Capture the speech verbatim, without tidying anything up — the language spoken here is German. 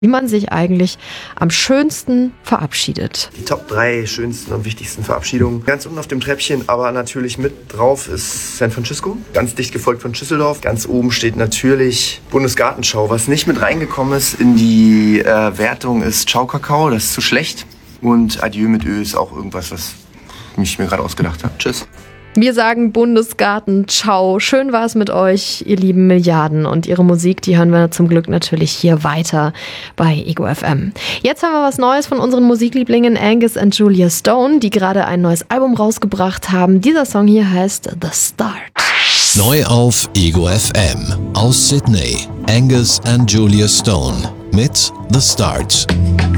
wie man sich eigentlich am schönsten verabschiedet. Die Top drei schönsten und wichtigsten Verabschiedungen. Ganz unten auf dem Treppchen, aber natürlich mit drauf ist San Francisco. Ganz dicht gefolgt von Schüsseldorf. Ganz oben steht natürlich Bundesgartenschau. Was nicht mit reingekommen ist in die äh, Wertung ist Ciao Kakao. Das ist zu schlecht. Und Adieu mit Ö ist auch irgendwas, was ich mir gerade ausgedacht habe. Tschüss. Wir sagen Bundesgarten, ciao. Schön war es mit euch, ihr lieben Milliarden. Und ihre Musik, die hören wir zum Glück natürlich hier weiter bei Ego F M. Jetzt haben wir was Neues von unseren Musiklieblingen Angus und Julia Stone, die gerade ein neues Album rausgebracht haben. Dieser Song hier heißt The Start. Neu auf Ego F M aus Sydney. Angus und Julia Stone mit The Start.